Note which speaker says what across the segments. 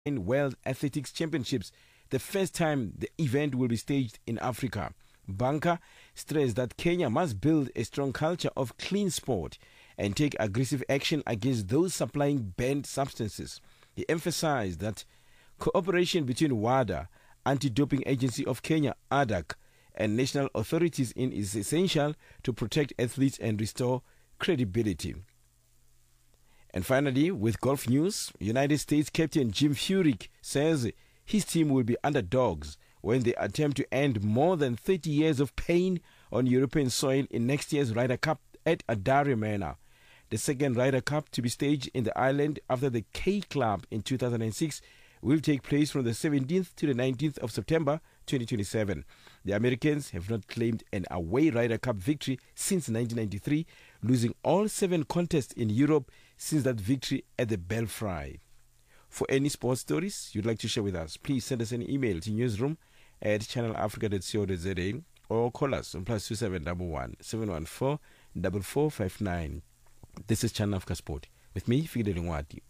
Speaker 1: in World Athletics Championships, the first time the event will be staged in Africa. Banka stressed that Kenya must build a strong culture of clean sport and take aggressive action against those supplying banned substances. He emphasized that cooperation between WADA, Anti-Doping Agency of Kenya, ADAK, and national authorities is essential to protect athletes and restore credibility. And finally, with golf news, United States captain Jim Furyk says his team will be underdogs when they attempt to end more than 30 years of pain on European soil in next year's Ryder Cup at Adare Manor, the second Ryder Cup to be staged in the island after the K Club in 2006, will take place from the 17th to the 19th of September 2027. The Americans have not claimed an away Ryder Cup victory since 1993, losing all 7 contests in Europe since that victory at the Belfry. For any sports stories you'd like to share with us, please send us an email to newsroom@channelafrica.co.za or call us on +2711 714 4459. This is Channel Africa Sport with me, Fikile Lingwati.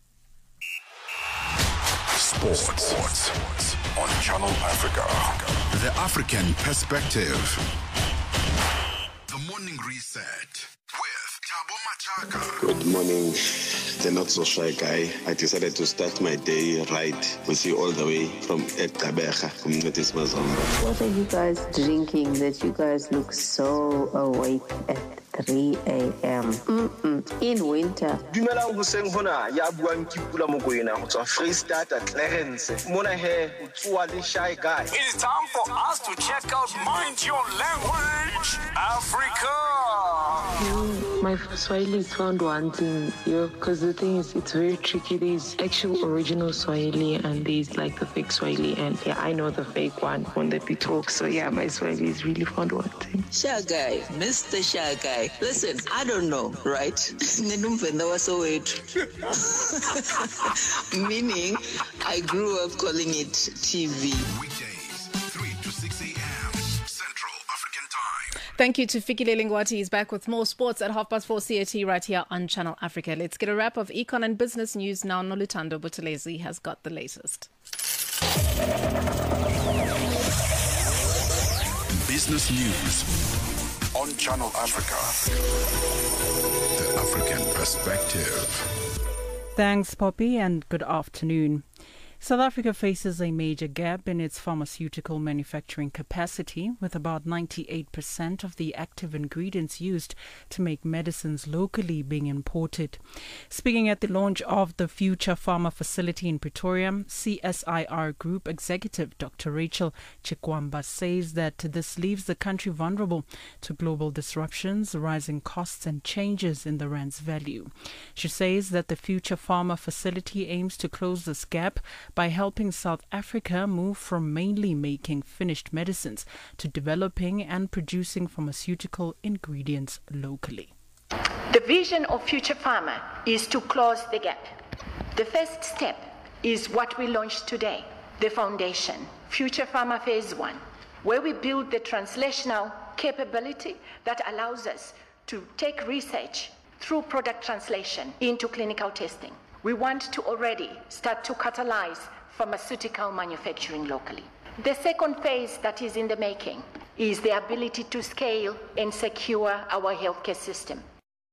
Speaker 2: Sports on Channel Africa. The African Perspective. The Morning Reset with Thabo Machaka.
Speaker 3: Good morning, the not so shy guy. I decided to start my day right with you all the way from Ekabeja, Community Mazomba.
Speaker 4: What are you guys drinking that you guys look so awake at 3 a.m. In winter?
Speaker 5: Dumelang hoseng hona ya buang ke Pula Mokoena go tswa Freestata Clarence. Mona he o tswa le shy guy.
Speaker 6: It's time for us to check out Mind Your Language Africa.
Speaker 7: My Swahili found one thing, because the thing is, it's very tricky. There's actual original Swahili and there's like the fake Swahili, and yeah, I know the fake one when they be talk. So yeah, my Swahili is really found one thing.
Speaker 8: Shy guy, Mr. Shy guy. Listen, I don't know, right? Meaning, I grew up calling it TV.
Speaker 2: Weekdays, 3 to 6 a.m. Central African Time.
Speaker 9: Thank you to Fikile Lingwati. He's back with more sports at 4:30 CAT right here on Channel Africa. Let's get a wrap of econ and business news now. Nolutando Buthelezi has got the latest.
Speaker 2: Business news on Channel Africa. The African Perspective.
Speaker 10: Thanks, Poppy, and good afternoon. South Africa faces a major gap in its pharmaceutical manufacturing capacity, with about 98% of the active ingredients used to make medicines locally being imported. Speaking at the launch of the Future Pharma facility in Pretoria, CSIR Group Executive Dr. Rachel Chikwamba says that this leaves the country vulnerable to global disruptions, rising costs and changes in the rand's value. She says that the Future Pharma facility aims to close this gap by helping South Africa move from mainly making finished medicines to developing and producing pharmaceutical ingredients locally.
Speaker 11: The vision of Future Pharma is to close the gap. The first step is what we launched today, the foundation, Future Pharma Phase 1, where we build the translational capability that allows us to take research through product translation into clinical testing. We want to already start to catalyze pharmaceutical manufacturing locally. The second phase that is in the making is the ability to scale and secure our healthcare system.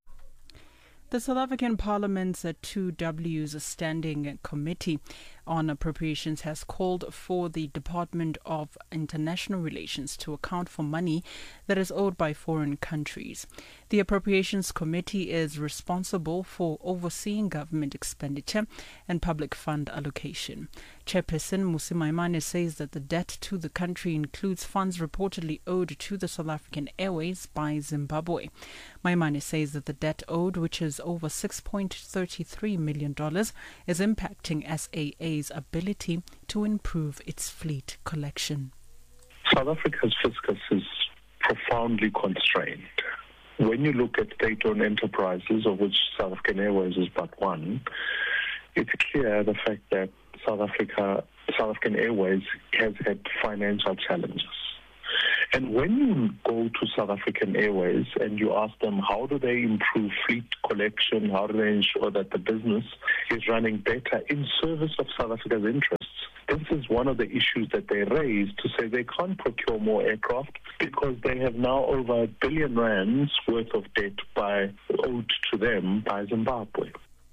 Speaker 10: The South African Parliament's 2Ws Standing Committee on Appropriations has called for the Department of International Relations to account for money that is owed by foreign countries. The Appropriations Committee is responsible for overseeing government expenditure and public fund allocation. Chairperson Mmusi Maimane says that the debt to the country includes funds reportedly owed to the South African Airways by Zimbabwe. Maimane says that the debt owed, which is over $6.33 million, is impacting SAA's ability to improve its fleet collection.
Speaker 12: South Africa's fiscus is profoundly constrained. When you look at state-owned enterprises, of which South African Airways is but one, it's clear the fact that South African Airways has had financial challenges. And when you go to South African Airways and you ask them how do they improve fleet collection, how do they ensure that the business is running better in service of South Africa's interests, this is one of the issues that they raise to say they can't procure more aircraft because they have now over R1 billion worth of debt owed to them by Zimbabwe.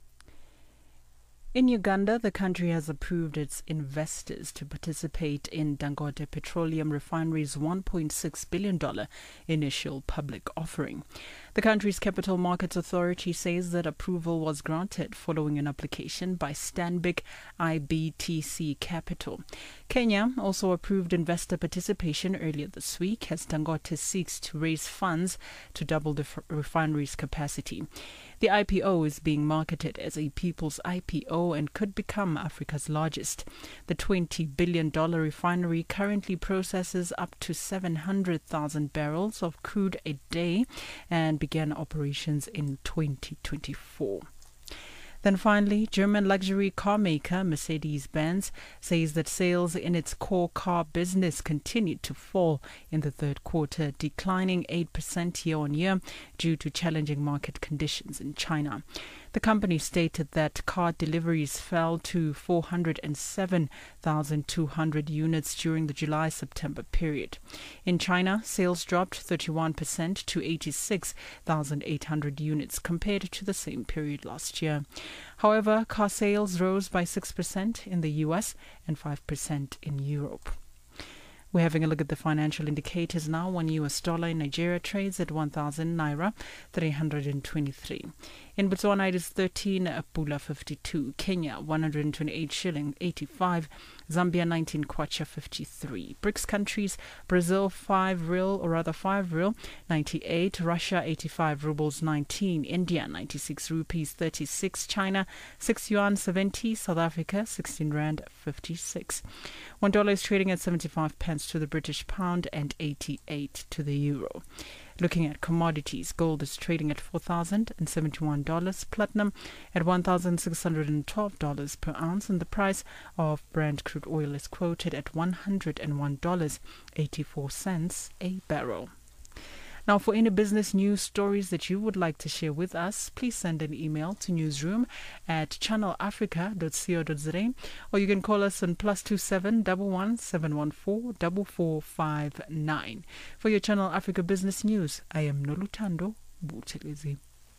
Speaker 10: In Uganda, the country has approved its investors to participate in Dangote Petroleum Refinery's $1.6 billion initial public offering. The country's Capital Markets Authority says that approval was granted following an application by Stanbic IBTC Capital. Kenya also approved investor participation earlier this week as Dangote seeks to raise funds to double the refinery's capacity. The IPO is being marketed as a people's IPO and could become Africa's largest. The $20 billion refinery currently processes up to 700,000 barrels of crude a day and began operations in 2024. Then finally, German luxury car maker Mercedes-Benz says that sales in its core car business continued to fall in the third quarter, declining 8% year-on-year due to challenging market conditions in China. The company stated that car deliveries fell to 407,200 units during the July-September period. In China, sales dropped 31% to 86,800 units compared to the same period last year. However, car sales rose by 6% in the US and 5% in Europe. We're having a look at the financial indicators now. $1 US in Nigeria trades at 1,000 naira 323. In Botswana, it is 13 pula 52. Kenya, 128 shilling 85. Zambia, 19 kwacha 53. BRICS countries, Brazil, 5 real 98. Russia, 85 rubles 19. India, 96 rupees 36. China, 6 yuan 70. South Africa, 16 rand 56. $1 is trading at 75 pence to the British pound and 88 to the euro. Looking at commodities, gold is trading at $4,071, platinum at $1,612 per ounce, and the price of Brent crude oil is quoted at $101.84 a barrel. Now, for any business news stories that you would like to share with us, please send an email to newsroom@channelafrica.co.za, or you can call us on +27 11 714 4459. For your Channel Africa business news, I am Noluthando Buthelezi.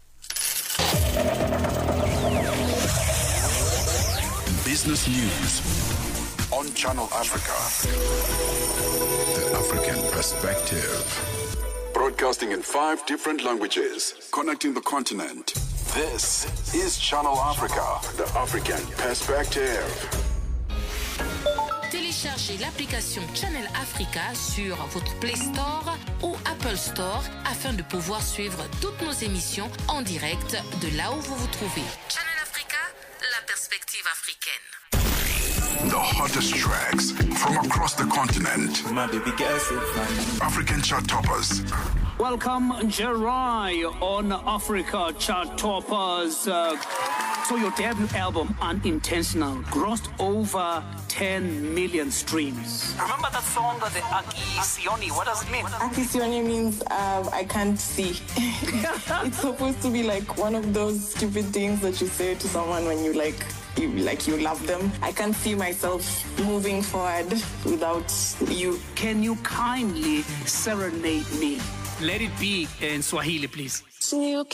Speaker 2: Business news on Channel Africa. The African perspective. Broadcasting in 5 different languages, connecting the continent. This is Channel Africa, the African perspective.
Speaker 13: Téléchargez l'application Channel Africa sur votre Play Store ou Apple Store afin de pouvoir suivre toutes nos émissions en direct de là où vous vous trouvez. Channel Africa, la perspective africaine.
Speaker 2: The hottest tracks from across the continent.
Speaker 14: My baby girl's so fine.
Speaker 2: African chart toppers.
Speaker 15: Welcome, Jerai, on Africa Chart Toppers. So your debut album, Unintentional, grossed over 10 million streams.
Speaker 14: Remember that song, the Aki Sioni? What does it mean?
Speaker 16: Aki Sioni means I can't see. It's supposed to be like one of those stupid things that you say to someone when you you love them. I can't see myself moving forward without you.
Speaker 15: Can you kindly serenade me? Let it be in Swahili, please.